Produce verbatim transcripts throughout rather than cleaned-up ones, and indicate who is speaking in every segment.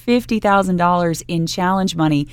Speaker 1: fifty thousand dollars in challenge money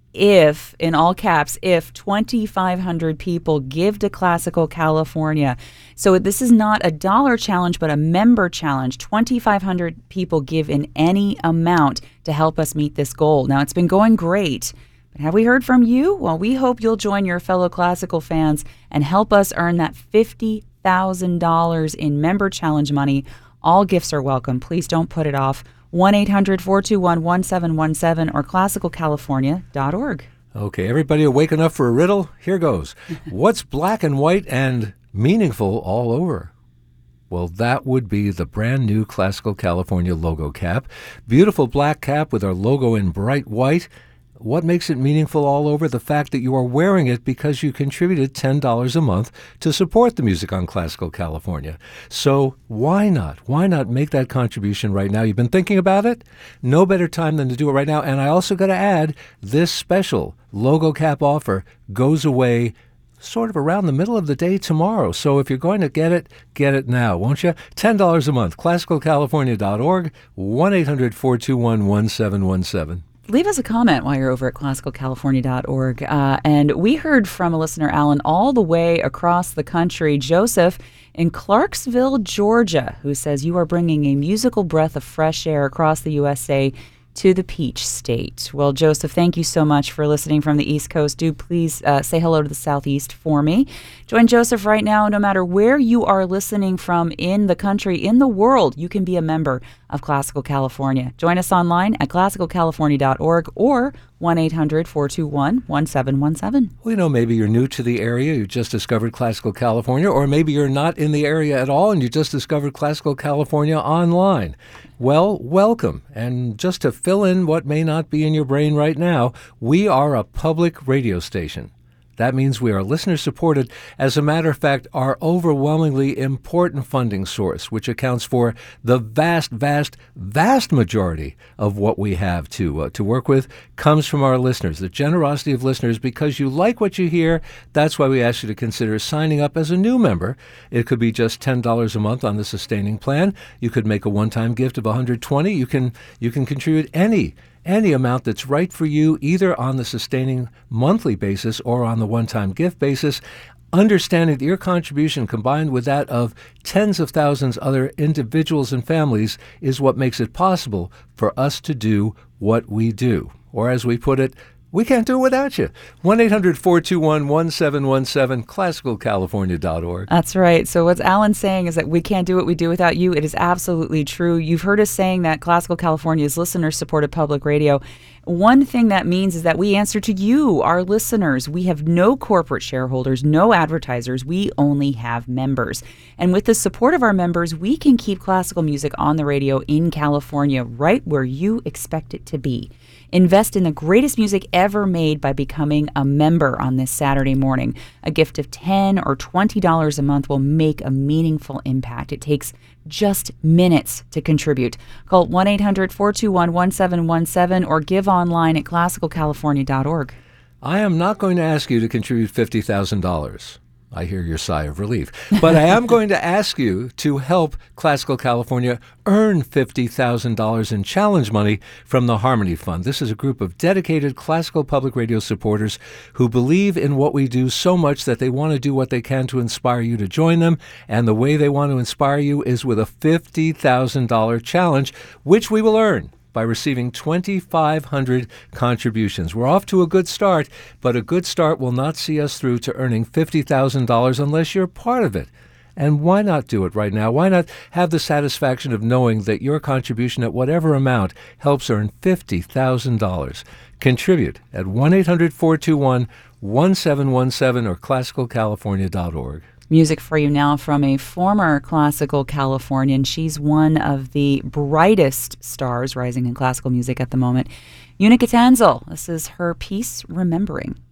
Speaker 1: if, in all caps, if twenty-five hundred people give to Classical California. So this is not a dollar challenge, but a member challenge. twenty-five hundred people give in any amount to help us meet this goal. Now, it's been going great. But have we heard from you? Well, we hope you'll join your fellow classical fans and help us earn that fifty thousand dollars in member challenge money. All gifts are welcome. Please don't put it off. one eight hundred four two one one seven one seven or classical california dot org.
Speaker 2: Okay, everybody awake enough for a riddle? Here goes. What's black and white and meaningful all over? Well, that would be the brand new Classical California logo cap. Beautiful black cap with our logo in bright white. What makes it meaningful all over? The fact that you are wearing it because you contributed ten dollars a month to support the music on Classical California. So why not? Why not make that contribution right now? You've been thinking about it? No better time than to do it right now. And I also got to add, this special logo cap offer goes away sort of around the middle of the day tomorrow. So if you're going to get it, get it now, won't you? ten dollars a month, classical california dot org, one eight hundred four two one one seven one seven.
Speaker 1: Leave us a comment while you're over at classical california dot org. Uh, and we heard from a listener, Alan, all the way across the country, Joseph in Clarksville, Georgia, who says you are bringing a musical breath of fresh air across the U S A to the Peach State. Well, Joseph, thank you so much for listening from the East Coast. Do please uh, say hello to the Southeast for me. Join Joseph right now. No matter where you are listening from in the country, in the world, you can be a member of Classical California. Join us online at classical california dot org or one eight hundred four two one one seven one seven.
Speaker 2: Well, you know, maybe you're new to the area, you just discovered Classical California, or maybe you're not in the area at all and you just discovered Classical California online. Well, welcome. And just to fill in what may not be in your brain right now, we are a public radio station. That means we are listener-supported. As a matter of fact, our overwhelmingly important funding source, which accounts for the vast, vast, vast majority of what we have to uh, to work with, comes from our listeners. The generosity of listeners, because you like what you hear, that's why we ask you to consider signing up as a new member. It could be just ten dollars a month on the sustaining plan. You could make a one-time gift of one hundred twenty dollars. You can, you can contribute any Any amount that's right for you, either on the sustaining monthly basis or on the one-time gift basis, understanding that your contribution combined with that of tens of thousands other individuals and families is what makes it possible for us to do what we do. Or as we put it, we can't do it without you. one eight hundred four two one one seven one seven, classical california dot org.
Speaker 1: That's right. So what Alan's saying is that we can't do what we do without you. It is absolutely true. You've heard us saying that Classical California is listener-supported public radio. One thing that means is that we answer to you, our listeners. We have no corporate shareholders, no advertisers. We only have members. And with the support of our members, we can keep classical music on the radio in California, right where you expect it to be. Invest in the greatest music ever made by becoming a member on this Saturday morning. A gift of ten dollars or twenty dollars a month will make a meaningful impact. It takes just minutes to contribute. Call one eight hundred four two one one seven one seven or give online at classical california dot org.
Speaker 2: I am not going to ask you to contribute fifty thousand dollars. I hear your sigh of relief. But I am going to ask you to help Classical California earn fifty thousand dollars in challenge money from the Harmony Fund. This is a group of dedicated classical public radio supporters who believe in what we do so much that they want to do what they can to inspire you to join them. And the way they want to inspire you is with a fifty thousand dollars challenge, which we will earn by receiving twenty-five hundred contributions. We're off to a good start, but a good start will not see us through to earning fifty thousand dollars unless you're part of it. And why not do it right now? Why not have the satisfaction of knowing that your contribution at whatever amount helps earn fifty thousand dollars? Contribute at one eight hundred four two one one seven one seven or classical california dot org.
Speaker 1: Music for you now from a former classical Californian. She's one of the brightest stars rising in classical music at the moment. Una Catanzal. This is her piece, Remembering.